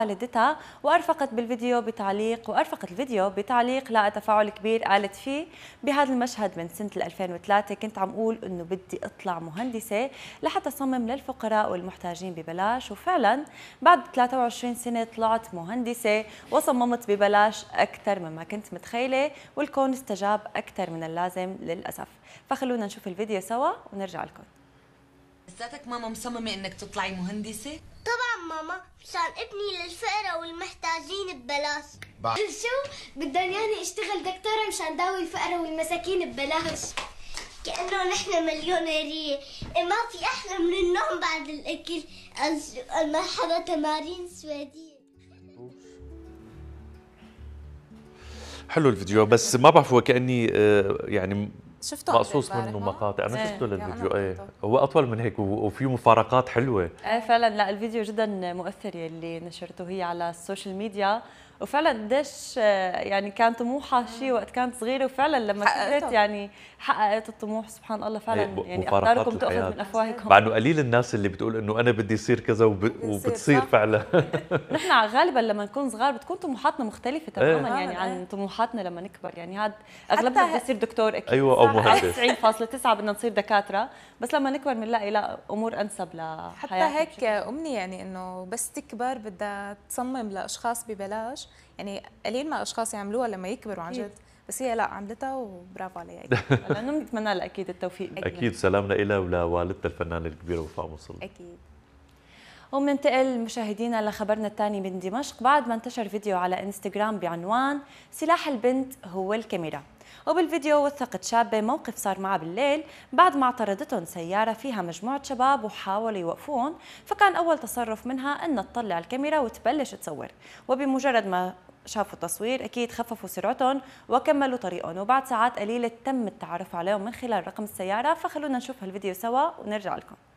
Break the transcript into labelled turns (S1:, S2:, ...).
S1: والدتها وأرفقت الفيديو بتعليق لقى تفاعل كبير. قالت فيه: بهذا المشهد من سنة 2003 كنت عم أقول إنه بدي أطلع مهندسة لحتى أصمم للفقراء والمحتاجين ببلاش، وفعلا بعد 23 سنة طلعت مهندسة وصممت ببلاش أكثر مما كنت متخيلة، والكون استجاب أكثر من اللازم للأسف. فخلونا نشوف الفيديو سوا ونرجع لكم.
S2: لساتك ماما مصممة انك تطلعي مهندسة؟
S3: طبعا ماما، مشان ابني للفقراء والمحتاجين ببلاش. شو بدهم يعني اشتغل دكتورة مشان داوي الفقراء والمساكين ببلاش، كأنه نحن مليونيرية. ما في أحلى من النوم بعد الأكل. المرحلة تمارين سويدية.
S4: حلو الفيديو، بس ما بعرف هو كأني يعني
S5: شفته
S4: مقصوص منه مقاطع. انا شفته للفيديو. هو اطول من هيك وفيه مفارقات حلوه.
S1: فعلا. لا الفيديو جدا مؤثر يلي نشرته هي على السوشيال ميديا، وفعلا قديش يعني كان طموحها شيء وقت كانت صغيره، وفعلا لما كبرت يعني حققت الطموح. سبحان الله. فعلا يعني اقداركم تؤخذ من افواهكم.
S4: مع انه قليل الناس اللي بتقول انه انا بدي يصير كذا وبتصير فعلا.
S1: نحن غالبا لما نكون صغار بتكون طموحاتنا مختلفه تماما يعني عن طموحاتنا لما نكبر. يعني هذا اغلبنا بده يصير دكتور اكيد.
S4: ايوه، او مهندس.
S1: 90.9 بدنا نصير دكاتره، بس لما نكبر بنلاقي لا امور انسب لحياتنا.
S5: حتى هيك امنيه، يعني انه بس تكبر بدها تصمم لاشخاص ببلاش. يعني قليل ما اشخاص يعملوها لما يكبروا عن جد، بس هي لا عملتها وبرافو عليها.
S1: لانه بنتمنى لها اكيد التوفيق.
S4: اكيد سلامنا لها ولوالدتها الفنانه الكبيره وفاء مصلي.
S1: اكيد. وبننتقل مشاهدينا لخبرنا الثاني من دمشق، بعد ما انتشر فيديو على انستغرام بعنوان سلاح البنت هو الكاميرا. وبالفيديو وثقت شابة موقف صار معها بالليل بعد ما اعترضتهم سيارة فيها مجموعة شباب وحاولوا يوقفون، فكان أول تصرف منها أنها تطلع الكاميرا وتبلش تصور، وبمجرد ما شافوا التصوير أكيد خففوا سرعتهم وكملوا طريقهم، وبعد ساعات قليلة تم التعرف عليهم من خلال رقم السيارة. فخلونا نشوف هالفيديو سوا ونرجع لكم.